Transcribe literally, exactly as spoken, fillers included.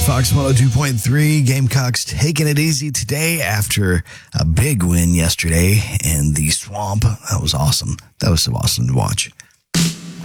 Fox one oh two point three. Gamecocks taking it easy today after a big win yesterday in the Swamp. That was awesome. That was so awesome to watch.